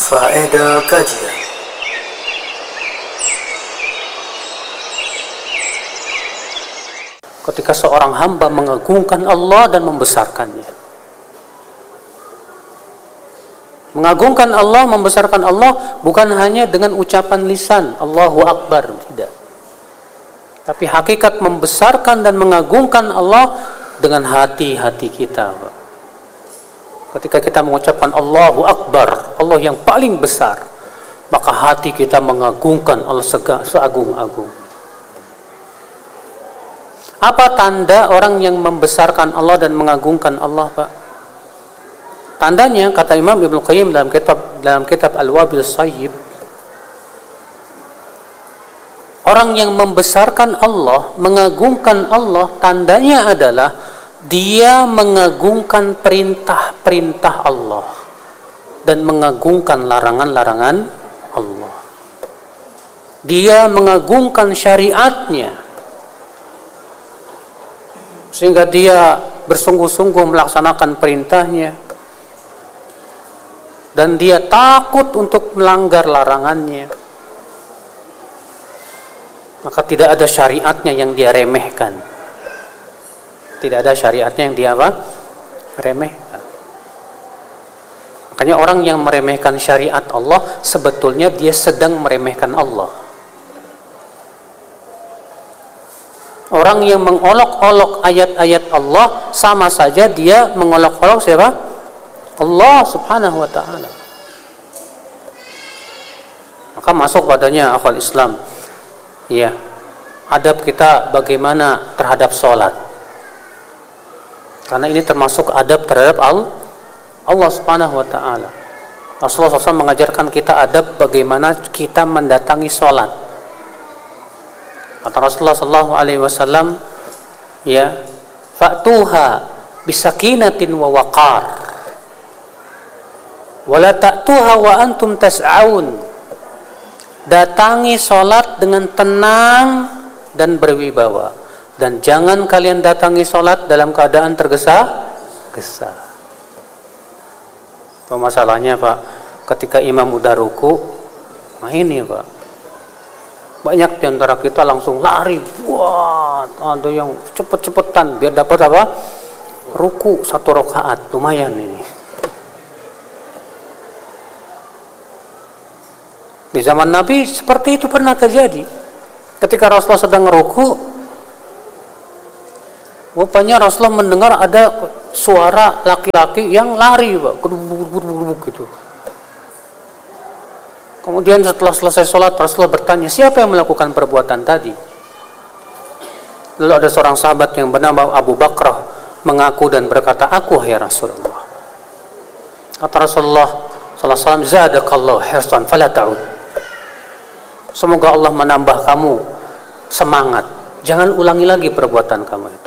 Faedah kajian. Ketika seorang hamba mengagungkan Allah dan membesarkannya. Mengagungkan Allah, membesarkan Allah bukan hanya dengan ucapan lisan Allahu Akbar, tidak. Tapi hakikat membesarkan dan mengagungkan Allah dengan hati-hati kita. Ketika kita mengucapkan Allahu Akbar, Allah yang paling besar, maka hati kita mengagungkan Allah seagung-agung. Apa tanda orang yang membesarkan Allah dan mengagungkan Allah, Pak? Tandanya, kata Imam Ibnu Qayyim dalam kitab Al-Wabil Sayyib, orang yang membesarkan Allah, mengagungkan Allah, tandanya adalah dia mengagungkan perintah-perintah Allah dan mengagungkan larangan-larangan Allah. Dia mengagungkan syariatnya sehingga dia bersungguh-sungguh melaksanakan perintahnya dan dia takut untuk melanggar larangannya. Maka tidak ada syariatnya yang dia remehkan. Tidak ada syariatnya yang dia remehkan. Makanya orang yang meremehkan syariat Allah, sebetulnya dia sedang meremehkan Allah. Orang yang mengolok-olok ayat-ayat Allah, sama saja dia mengolok-olok siapa? Allah subhanahu wa ta'ala. Maka masuk padanya akal Islam, ya, adab kita bagaimana terhadap sholat. Karena ini termasuk adab terhadap Allah subhanahu wa ta'ala. Rasulullah SAW mengajarkan kita adab bagaimana kita mendatangi sholat. Kata Rasulullah SAW, ya, fa'tuha bisakinatin wa waqar, wala ta'tuha wa antum tas'aun. Datangi sholat dengan tenang dan berwibawa, dan jangan kalian datangi sholat dalam keadaan tergesa-gesa. Masalahnya, Pak, ketika imam udah ruku, nah ini, Pak, banyak di antara kita langsung lari, wah, ada yang cepet-cepetan biar dapat apa? Ruku 1 rakaat, lumayan ini. Di zaman Nabi seperti itu pernah terjadi. Ketika Rasulullah sedang ruku, rupanya Rasulullah mendengar ada suara laki-laki yang lari, Pak, gitu. Kemudian setelah selesai sholat, Rasulullah bertanya, siapa yang melakukan perbuatan tadi? Lalu ada seorang sahabat yang bernama Abu Bakrah mengaku dan berkata, aku ya Rasulullah. Kata Rasulullah SAW, zadakallahu hirsan fala ta'ud. Semoga Allah menambah kamu semangat, jangan ulangi lagi perbuatan kamu itu.